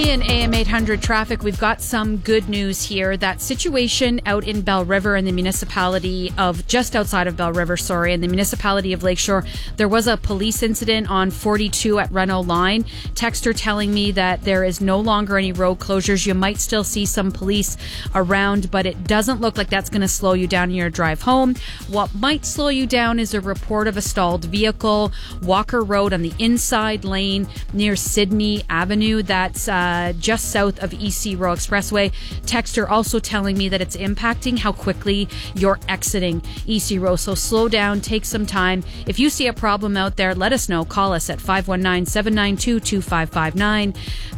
In AM 800 traffic, we've got some good news here. That situation out in Bell River in the municipality of, just outside of Bell River, in the municipality of Lakeshore, there was a police incident on 42 at Renault Line. Texter telling me that there is no longer any road closures. You might still see some police around, but it doesn't look like that's going to slow you down in your drive home. What might slow you down is a report of a stalled vehicle, Walker Road on the inside lane near Sydney Avenue. That's just south of EC Row Expressway. Texter also telling me that it's impacting how quickly you're exiting EC Row. So slow down, take some time. If you see a problem out there, let us know. Call us at 519-792-2559,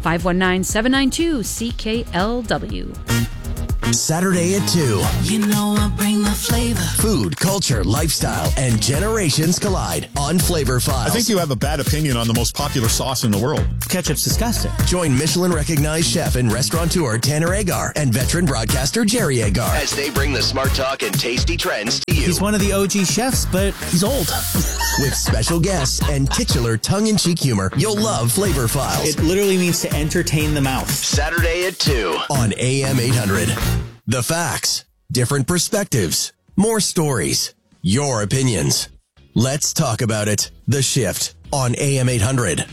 519-792-CKLW. Saturday at 2. You know I bring the flavor. Food, culture, lifestyle, and generations collide on Flavor Files. I think you have a bad opinion on the most popular sauce in the world. Ketchup's disgusting. Join Michelin-recognized chef and restaurateur Tanner Agar and veteran broadcaster Jerry Agar as they bring the smart talk and tasty trends to you. He's one of the OG chefs, but he's old. With special guests and titular tongue-in-cheek humor, you'll love Flavor Files. It literally means to entertain the mouth. Saturday at 2 on AM 800. The facts, different perspectives, more stories, your opinions. Let's talk about it. The Shift on AM 800.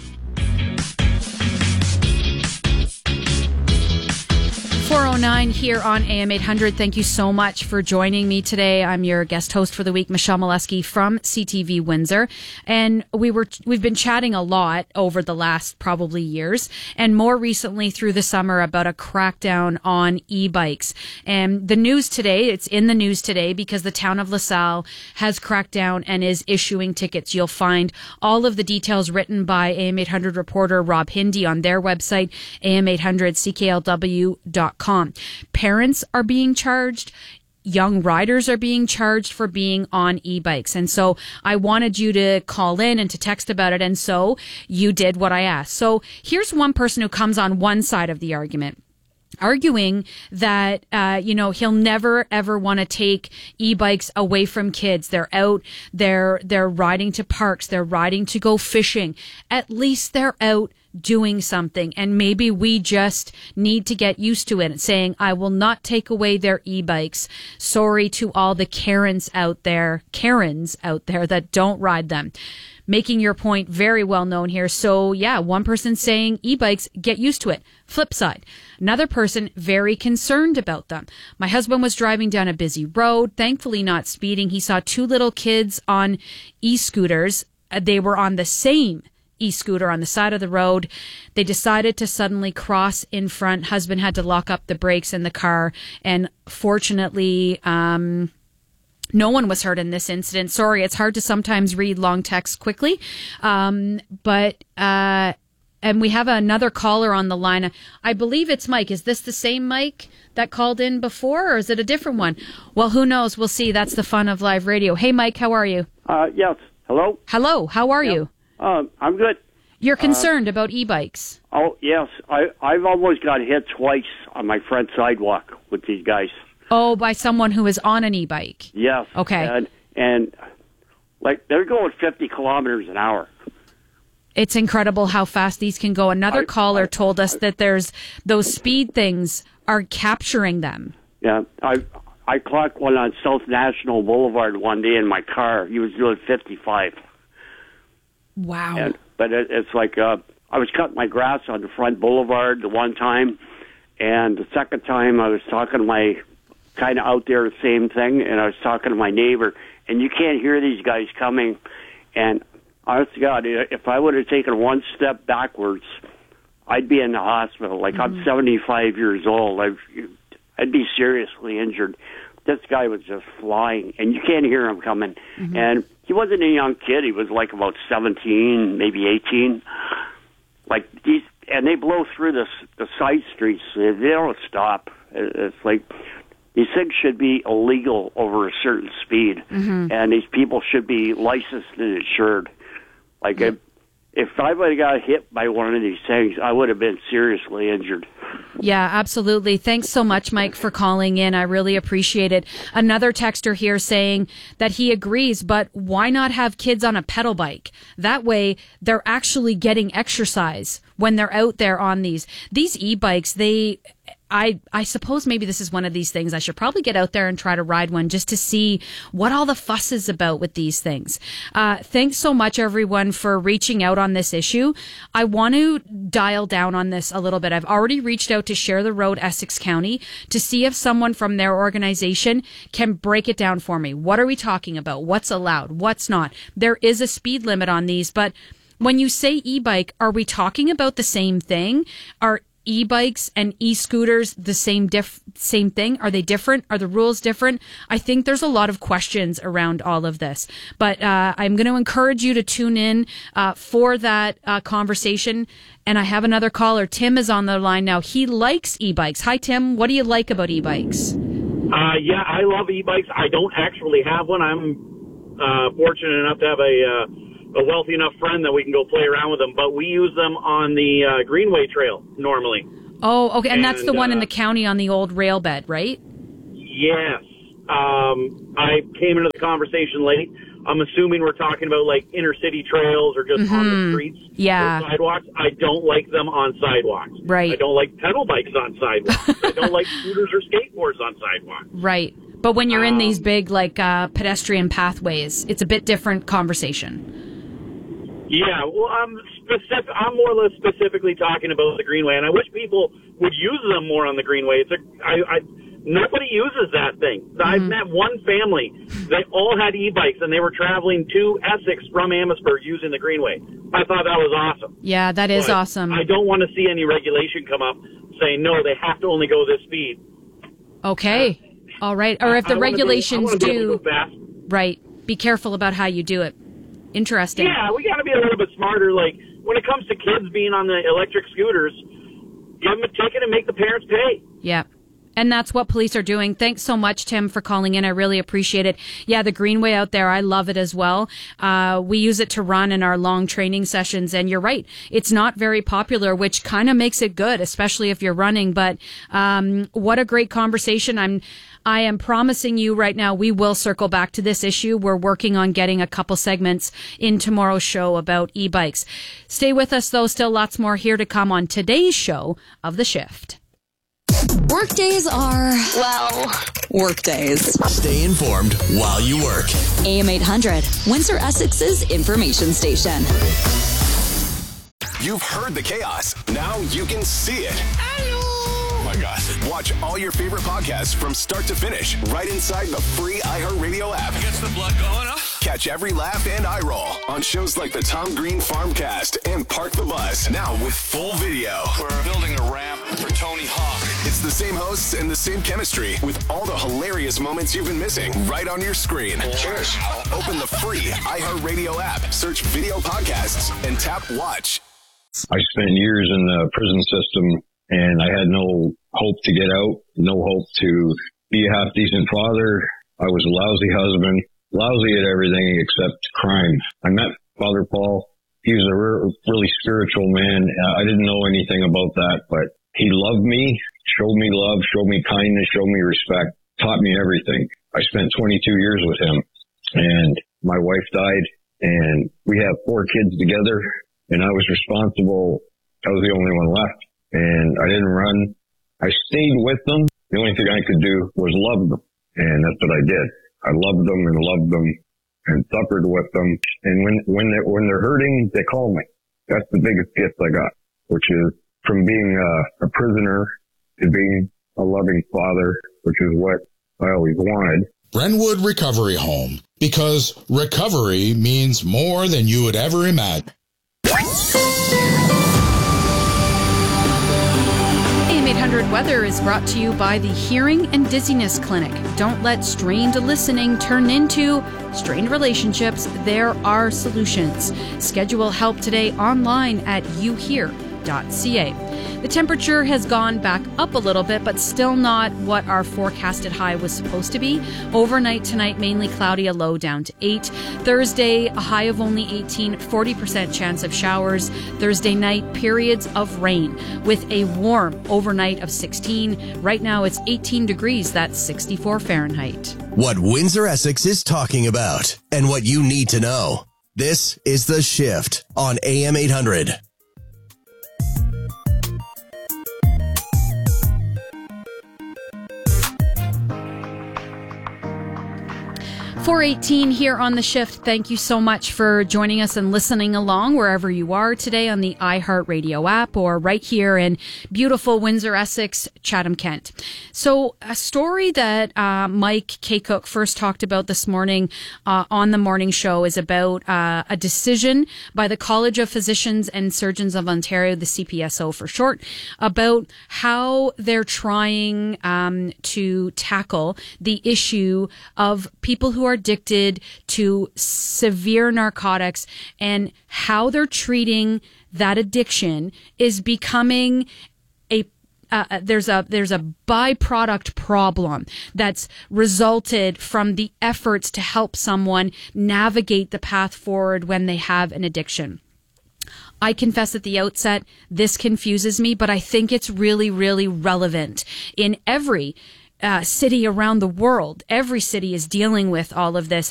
4:09 here on AM 800. Thank you so much for joining me today. I'm your guest host for the week, Michelle Molesky from CTV Windsor. And we've been chatting a lot over the last probably years, and more recently through the summer, about a crackdown on e-bikes. And the news today, it's in the news today because the town of LaSalle has cracked down and is issuing tickets. You'll find all of the details written by AM 800 reporter Rob Hindy on their website, am800cklw.com. Parents are being charged. Young riders are being charged for being on e-bikes. And so I wanted you to call in and to text about it. And so you did what I asked. So here's one person who comes on one side of the argument, arguing that, he'll never, ever want to take e-bikes away from kids. They're out, they're riding to parks, they're riding to go fishing. At least they're out doing something, and maybe we just need to get used to it, saying, I will not take away their e-bikes. Sorry to all the Karens out there that don't ride them. Making your point very well known here. So yeah, one person saying e-bikes, get used to it. Flip side, another person very concerned about them. My husband was driving down a busy road, thankfully not speeding. He saw two little kids on e-scooters. They were on the same e-scooter on the side of the road. They decided to suddenly cross in front. Husband had to lock up the brakes in the car, and fortunately, no one was hurt in this incident. Sorry, it's hard to sometimes read long texts quickly. And we have another caller on the line. I believe it's Mike. Is this the same Mike that called in before, or is it a different one? Well, who knows? We'll see. That's the fun of live radio. Hey, Mike, how are you? Yes. Hello? Hello. How are you? I'm good. You're concerned about e-bikes. Oh, yes. I've almost got hit twice on my front sidewalk with these guys. Oh, by someone who is on an e-bike. Yes. Okay. And like, they're going 50 kilometers an hour. It's incredible how fast these can go. Another caller told us that there's those speed things are capturing them. Yeah. I clocked one on South National Boulevard one day in my car. He was doing 55. Wow. But it's like, I was cutting my grass on the front boulevard the one time, and the second time I was talking to my, kind of out there, the same thing, and I was talking to my neighbor, and you can't hear these guys coming, and honest to God, if I would have taken one step backwards, I'd be in the hospital. Like, I'm 75 years old. I'd be seriously injured. This guy was just flying, and you can't hear him coming. And he wasn't a young kid. He was like about 17, maybe 18. Like these, and they blow through the side streets. They don't stop. It's like these things should be illegal over a certain speed, and these people should be licensed and insured. Like if I would have got hit by one of these things, I would have been seriously injured. Yeah, absolutely. Thanks so much, Mike, for calling in. I really appreciate it. Another texter here saying that he agrees, but why not have kids on a pedal bike? That way they're actually getting exercise when they're out there on these e-bikes. I suppose maybe this is one of these things. I should probably get out there and try to ride one just to see what all the fuss is about with these things. Thanks so much, everyone, for reaching out on this issue. I want to dial down on this a little bit. I've already reached out to Share the Road Essex County to see if someone from their organization can break it down for me. What are we talking about? What's allowed? What's not? There is a speed limit on these, but when you say e-bike, are we talking about the same thing? Are e-bikes and e-scooters the same thing? Are they different? Are the rules different? I think there's a lot of questions around all of this, but I'm going to encourage you to tune in for that conversation. And I have another caller. Tim is on the line now. He likes e-bikes. Hi, Tim. What do you like about e-bikes? Yeah, I love e-bikes. I don't actually have one. I'm fortunate enough to have a wealthy enough friend that we can go play around with them, but we use them on the Greenway Trail normally. Oh, okay. And that's the one in the county on the old rail bed, right? Yes. I came into the conversation late. I'm assuming we're talking about like inner city trails or just on the streets or sidewalks. I don't like them on sidewalks. Right. I don't like pedal bikes on sidewalks. I don't like scooters or skateboards on sidewalks. Right. But when you're in these big like pedestrian pathways, it's a bit different conversation. Yeah, well, I'm more or less specifically talking about the Greenway, and I wish people would use them more on the Greenway. Nobody uses that thing. I've met one family. They all had e-bikes, and they were traveling to Essex from Amherstburg using the Greenway. I thought that was awesome. Yeah, that is awesome. I don't want to see any regulation come up saying, no, they have to only go this speed. Okay. All right. Or if the regulations do, right, be careful about how you do it. Interesting. Yeah, we got to be a little bit smarter. Like, when it comes to kids being on the electric scooters, give them a ticket and make the parents pay. Yeah. And that's what police are doing. Thanks so much, Tim, for calling in. I really appreciate it. Yeah, the Greenway out there, I love it as well. We use it to run in our long training sessions. And you're right, it's not very popular, which kind of makes it good, especially if you're running. But what a great conversation. I am promising you right now we will circle back to this issue. We're working on getting a couple segments in tomorrow's show about e-bikes. Stay with us, though. Still lots more here to come on today's show of The Shift. Workdays are, well, workdays. Stay informed while you work. AM 800, Windsor Essex's information station. You've heard the chaos. Now you can see it. Oh my gosh. Watch all your favorite podcasts from start to finish right inside the free iHeartRadio app. Gets the blood going, huh? Catch every laugh and eye roll on shows like the Tom Green Farmcast and Park the Bus. Now with full video. We're building a ramp for Tony Hawk. It's the same hosts and the same chemistry with all the hilarious moments you've been missing right on your screen. Cheers. Open the free iHeartRadio app, search video podcasts, and tap watch. I spent years in the prison system, and I had no hope to get out, no hope to be a half-decent father. I was a lousy husband, lousy at everything except crime. I met Father Paul. He was a really spiritual man. I didn't know anything about that, but he loved me, showed me love, showed me kindness, showed me respect, taught me everything. I spent 22 years with him, and my wife died, and we have 4 kids together, and I was responsible. I was the only one left, and I didn't run. I stayed with them. The only thing I could do was love them, and that's what I did. I loved them and suffered with them. And when they're hurting, they call me. That's the biggest gift I got, which is from being a prisoner to being a loving father, which is what I always wanted. Brentwood Recovery Home, because recovery means more than you would ever imagine. AM 800 Weather is brought to you by the Hearing and Dizziness Clinic. Don't let strained listening turn into strained relationships. There are solutions. Schedule help today online at youhear.ca. The temperature has gone back up a little bit, but still not what our forecasted high was supposed to be. Overnight tonight, mainly cloudy, a low down to 8. Thursday, a high of only 18, 40% chance of showers. Thursday night, periods of rain with a warm overnight of 16. Right now, it's 18 degrees. That's 64 Fahrenheit. What Windsor Essex is talking about and what you need to know. This is The Shift on AM 800. 4:18 here on The Shift. Thank you so much for joining us and listening along wherever you are today on the iHeartRadio app or right here in beautiful Windsor, Essex, Chatham, Kent. So a story that Mike K. Cook first talked about this morning on the morning show is about a decision by the College of Physicians and Surgeons of Ontario, the CPSO for short, about how they're trying to tackle the issue of people who are addicted to severe narcotics and how they're treating that addiction is becoming there's a byproduct problem that's resulted from the efforts to help someone navigate the path forward when they have an addiction. I confess at the outset, this confuses me, but I think it's really, really relevant in every city around the world. Every city is dealing with all of this.